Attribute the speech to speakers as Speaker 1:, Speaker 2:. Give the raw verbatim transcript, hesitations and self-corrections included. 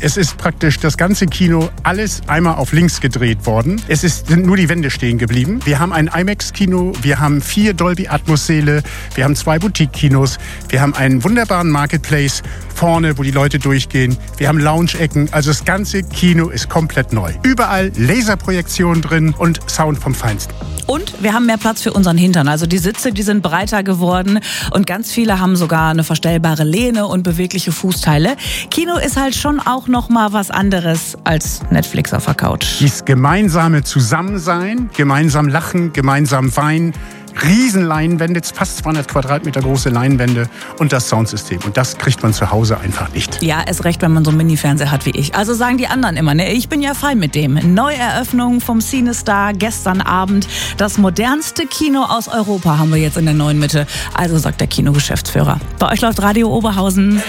Speaker 1: Es ist praktisch das ganze Kino, alles einmal auf links gedreht worden. Es ist, sind nur die Wände stehen geblieben. Wir haben ein IMAX-Kino, wir haben vier Dolby-Atmos-Säle, wir haben zwei Boutique-Kinos, wir haben einen wunderbaren Marketplace vorne, wo die Leute durchgehen. Wir haben Lounge-Ecken, also das ganze Kino ist komplett neu. Überall Laserprojektion drin und Sound vom Feinsten.
Speaker 2: Und wir haben mehr Platz für unseren Hintern. Also die Sitze, die sind breiter geworden und ganz viele haben sogar eine verstellbare Lehne und bewegliche Fußteile. Kino ist halt schon auch noch mal was anderes als Netflix auf der Couch.
Speaker 1: Dieses gemeinsame Zusammensein, gemeinsam lachen, gemeinsam weinen, Riesenleinwände, fast zweihundert Quadratmeter große Leinwände und das Soundsystem. Und das kriegt man zu Hause einfach nicht.
Speaker 2: Ja, ist recht, wenn man so einen Mini-Fernseher hat wie ich. Also sagen die anderen immer, ne? Ich bin ja fein mit dem. Neueröffnung vom CineStar gestern Abend. Das modernste Kino aus Europa haben wir jetzt in der neuen Mitte. Also sagt der Kinogeschäftsführer. Bei euch läuft Radio Oberhausen.